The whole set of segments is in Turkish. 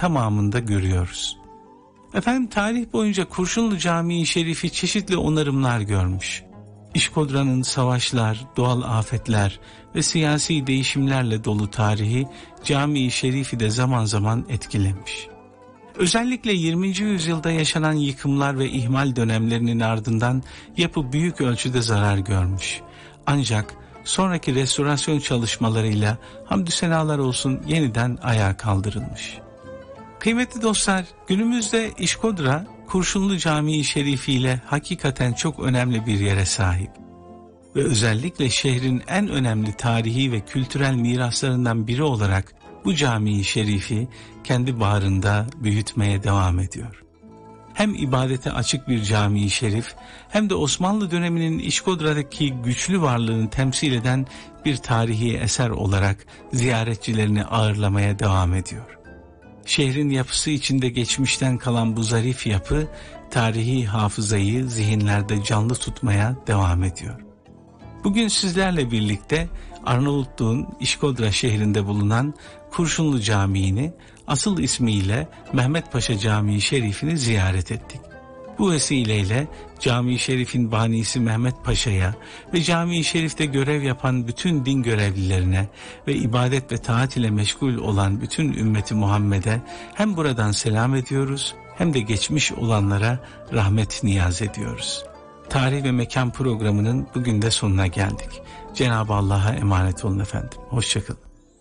tamamında görüyoruz. Efendim, tarih boyunca Kurşunlu Camii Şerifi çeşitli onarımlar görmüş. İşkodra'nın savaşlar, doğal afetler ve siyasi değişimlerle dolu tarihi Camii Şerifi de zaman zaman etkilemiş. Özellikle 20. yüzyılda yaşanan yıkımlar ve ihmal dönemlerinin ardından yapı büyük ölçüde zarar görmüş. Ancak sonraki restorasyon çalışmalarıyla hamdü senalar olsun yeniden ayağa kaldırılmış. Kıymetli dostlar, günümüzde İşkodra, Kurşunlu Camii Şerifi ile hakikaten çok önemli bir yere sahip. Ve özellikle şehrin en önemli tarihi ve kültürel miraslarından biri olarak bu Camii Şerifi kendi bağrında büyütmeye devam ediyor. Hem ibadete açık bir Camii Şerif, hem de Osmanlı döneminin İşkodra'daki güçlü varlığını temsil eden bir tarihi eser olarak ziyaretçilerini ağırlamaya devam ediyor. Şehrin yapısı içinde geçmişten kalan bu zarif yapı, tarihi hafızayı zihinlerde canlı tutmaya devam ediyor. Bugün sizlerle birlikte Arnavutluğun İşkodra şehrinde bulunan Kurşunlu Camii'ni, asıl ismiyle Mehmet Paşa Camii Şerifini ziyaret ettik. Bu vesileyle Camii Şerif'in banisi Mehmet Paşa'ya ve Camii Şerif'te görev yapan bütün din görevlilerine ve ibadet ve taat ile meşgul olan bütün ümmeti Muhammed'e hem buradan selam ediyoruz, hem de geçmiş olanlara rahmet niyaz ediyoruz. Tarih ve Mekan programının bugün de sonuna geldik. Cenab-ı Allah'a emanet olun efendim. Hoşçakalın.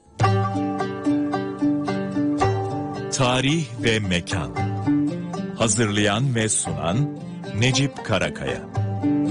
Tarih ve Mekan. Hazırlayan ve sunan Necip Karakaya.